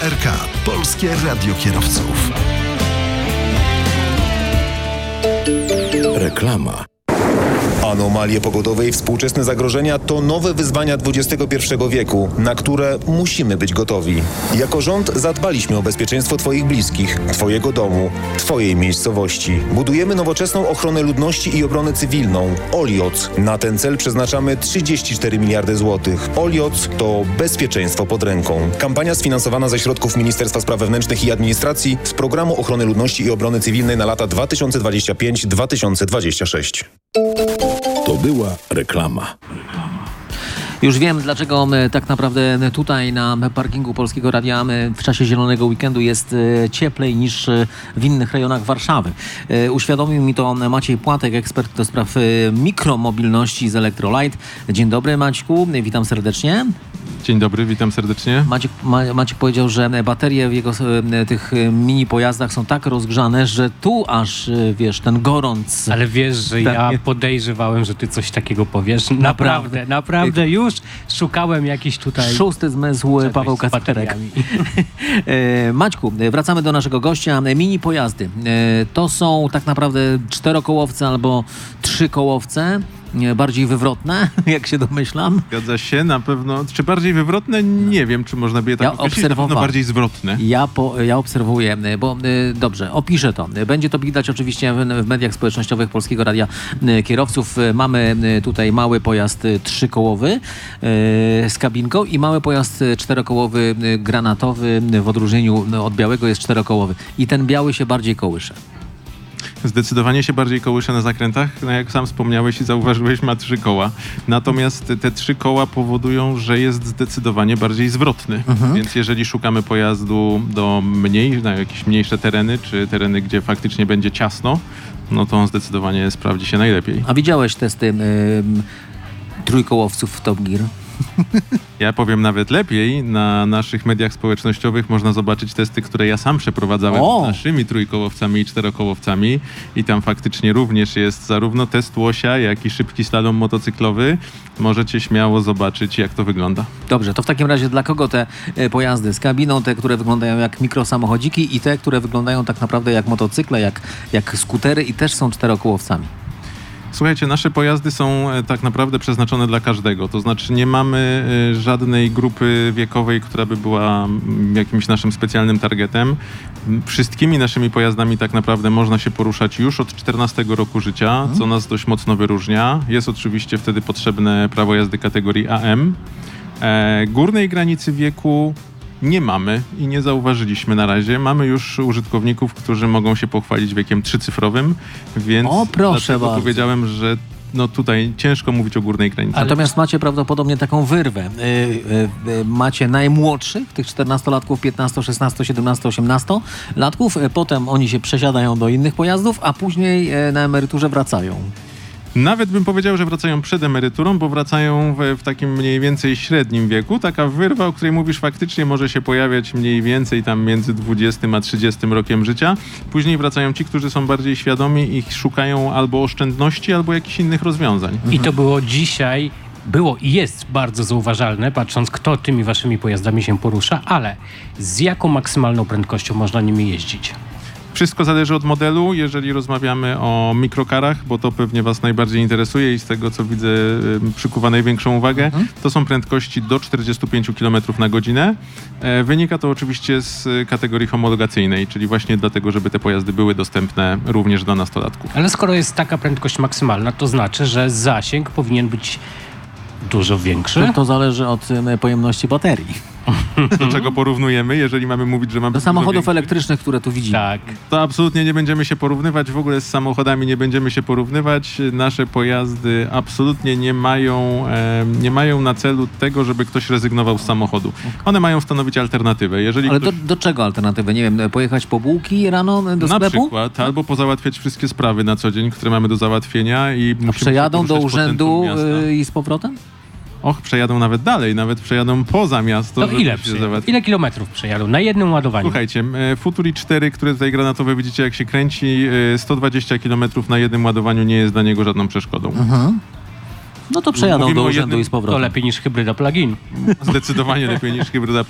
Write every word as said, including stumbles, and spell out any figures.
R K. Polskie Radio Kierowców. Reklama. Anomalie pogodowe i współczesne zagrożenia to nowe wyzwania dwudziestego pierwszego wieku, na które musimy być gotowi. Jako rząd zadbaliśmy o bezpieczeństwo Twoich bliskich, Twojego domu, Twojej miejscowości. Budujemy nowoczesną ochronę ludności i obronę cywilną. Olioc. Na ten cel przeznaczamy trzydzieści cztery miliardy złotych. Olioc to bezpieczeństwo pod ręką. Kampania sfinansowana ze środków Ministerstwa Spraw Wewnętrznych i Administracji z Programu Ochrony Ludności i Obrony Cywilnej na lata dwa tysiące dwudziesty piąty do dwa tysiące dwudziestego szóstego. To była reklama. Już wiem, dlaczego tak naprawdę tutaj na parkingu Polskiego Radia w czasie Zielonego Weekendu jest cieplej niż w innych rejonach Warszawy. Uświadomił mi to Maciej Płatek, ekspert do spraw mikromobilności z Electrolite. Dzień dobry, Maćku, witam serdecznie. Dzień dobry, witam serdecznie. Maciek, Ma, Maciek powiedział, że baterie w jego tych mini pojazdach są tak rozgrzane, że tu aż, wiesz, ten gorąc... Ale wiesz, że ja podejrzewałem, że ty coś takiego powiesz. Naprawdę, naprawdę, naprawdę już szukałem jakiś tutaj... Szósty zmysł Paweł Kacperek. Maćku, wracamy do naszego gościa. Mini pojazdy. To są tak naprawdę czterokołowce albo trzykołowce. Bardziej wywrotne, jak się domyślam. Zgadza się, na pewno. Czy bardziej wywrotne? Nie wiem, czy można by je tak ja określić. Na pewno bardziej zwrotne. Ja, po, ja obserwuję, bo y, dobrze, opiszę to. Będzie to widać oczywiście w, w mediach społecznościowych Polskiego Radia y, Kierowców. Mamy y, tutaj mały pojazd y, trzykołowy y, z kabinką i mały pojazd y, czterokołowy y, granatowy. Y, w odróżnieniu y, od białego jest czterokołowy. I ten biały się bardziej kołysze. Zdecydowanie się bardziej kołysze na zakrętach. No jak sam wspomniałeś i zauważyłeś, ma trzy koła. Natomiast te trzy koła powodują, że jest zdecydowanie bardziej zwrotny. Mhm. Więc jeżeli szukamy pojazdu do mniej, na jakieś mniejsze tereny, czy tereny, gdzie faktycznie będzie ciasno, no to on zdecydowanie sprawdzi się najlepiej. A widziałeś testy yy, trójkołowców w Top Gear? Ja powiem nawet lepiej, na naszych mediach społecznościowych można zobaczyć testy, które ja sam przeprowadzałem o! z naszymi trójkołowcami i czterokołowcami i tam faktycznie również jest zarówno test łosia, jak i szybki slalom motocyklowy. Możecie śmiało zobaczyć, jak to wygląda. Dobrze, to w takim razie dla kogo te e, pojazdy z kabiną, te, które wyglądają jak mikrosamochodziki i te, które wyglądają tak naprawdę jak motocykle, jak, jak skutery i też są czterokołowcami? Słuchajcie, nasze pojazdy są tak naprawdę przeznaczone dla każdego. To znaczy nie mamy żadnej grupy wiekowej, która by była jakimś naszym specjalnym targetem. Wszystkimi naszymi pojazdami tak naprawdę można się poruszać już od czternastego roku życia, co nas dość mocno wyróżnia. Jest oczywiście wtedy potrzebne prawo jazdy kategorii A M. E, górnej granicy wieku nie mamy i nie zauważyliśmy na razie. Mamy już użytkowników, którzy mogą się pochwalić wiekiem trzycyfrowym, więc o, proszę dlatego bardzo. powiedziałem, że no tutaj ciężko mówić o górnej granicy. Natomiast macie prawdopodobnie taką wyrwę. Yy, yy, macie najmłodszych, tych czternastolatków, piętnasto, szesnasto, siedemnasto, osiemnasto latków. Potem oni się przesiadają do innych pojazdów, a później yy, na emeryturze wracają. Nawet bym powiedział, że wracają przed emeryturą, bo wracają w, w takim mniej więcej średnim wieku. Taka wyrwa, o której mówisz, faktycznie może się pojawiać mniej więcej tam między dwudziestym a trzydziestym rokiem życia. Później wracają ci, którzy są bardziej świadomi i szukają albo oszczędności, albo jakichś innych rozwiązań. I to było dzisiaj, było i jest bardzo zauważalne, patrząc kto tymi waszymi pojazdami się porusza, ale z jaką maksymalną prędkością można nimi jeździć? Wszystko zależy od modelu, jeżeli rozmawiamy o mikrokarach, bo to pewnie was najbardziej interesuje i z tego, co widzę, przykuwa największą uwagę, mhm. to są prędkości do czterdziestu pięciu kilometrów na godzinę. E, wynika to oczywiście z kategorii homologacyjnej, czyli właśnie dlatego, żeby te pojazdy były dostępne również dla nastolatków. Ale skoro jest taka prędkość maksymalna, to znaczy, że zasięg powinien być dużo większy? To, to zależy od y, pojemności baterii. Do czego porównujemy, jeżeli mamy mówić, że mamy... Do samochodów elektrycznych, które tu widzimy. Tak. To absolutnie nie będziemy się porównywać, w ogóle z samochodami nie będziemy się porównywać. Nasze pojazdy absolutnie nie mają, e, nie mają na celu tego, żeby ktoś rezygnował z samochodu. One mają stanowić alternatywę. Jeżeli Ale ktoś... do, do czego alternatywę? Nie wiem, pojechać po bułki rano do na sklepu? Na przykład, albo pozałatwiać wszystkie sprawy na co dzień, które mamy do załatwienia i musimy... A przejadą do urzędu y, i z powrotem? Och, przejadą nawet dalej, nawet przejadą poza miasto. To ile przejadą? Ile kilometrów przejadą na jednym ładowaniu? Słuchajcie, Futuri cztery, które tutaj granatowe widzicie jak się kręci, sto dwadzieścia kilometrów na jednym ładowaniu nie jest dla niego żadną przeszkodą. Mhm. No to przejadą Mówimy do urzędu jednym... i z powrotem. To lepiej niż hybryda plug-in. Zdecydowanie lepiej niż hybryda plug-in.